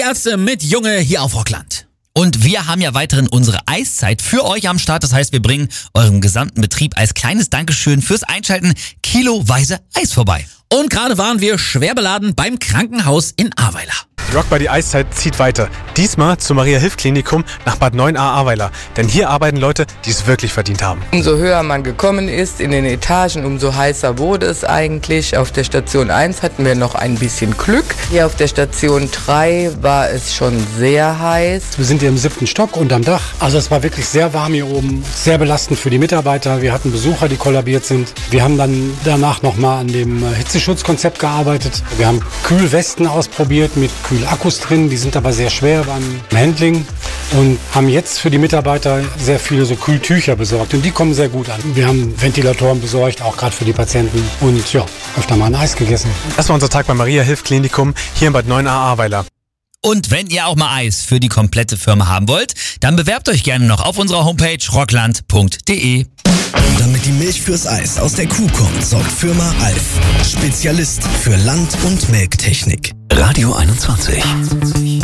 Ärzte mit Junge hier auf Rockland. Und wir haben ja weiterhin unsere Eiszeit für euch am Start. Das heißt, wir bringen eurem gesamten Betrieb als kleines Dankeschön fürs Einschalten kiloweise Eis vorbei. Und gerade waren wir schwer beladen beim Krankenhaus in Ahrweiler. Die Rock by die Eiszeit zieht weiter. Diesmal zum Maria-Hilf-Klinikum nach Bad 9a Ahrweiler. Denn hier arbeiten Leute, die es wirklich verdient haben. Umso höher man gekommen ist in den Etagen, umso heißer wurde es eigentlich. Auf der Station 1 hatten wir noch ein bisschen Glück. Hier auf der Station 3 war es schon sehr heiß. Wir sind hier im 7. Stock unterm Dach. Also es war wirklich sehr warm hier oben, sehr belastend für die Mitarbeiter. Wir hatten Besucher, die kollabiert sind. Wir haben dann danach nochmal an dem Hitzeschutzkonzept gearbeitet. Wir haben Kühlwesten ausprobiert mit Kühlakkus drin. Die sind aber sehr schwer beim Handling und haben jetzt für die Mitarbeiter sehr viele so Kühltücher besorgt. Und die kommen sehr gut an. Wir haben Ventilatoren besorgt, auch gerade für die Patienten. Und ja, öfter mal ein Eis gegessen. Das war unser Tag beim Maria-Hilf-Klinikum hier in Bad 9a Ahrweiler. Und wenn ihr auch mal Eis für die komplette Firma haben wollt, dann bewerbt euch gerne noch auf unserer Homepage rockland.de. Damit die Milch fürs Eis aus der Kuh kommt, sorgt Firma Alf. Spezialist für Land- und Melktechnik. Radio 21.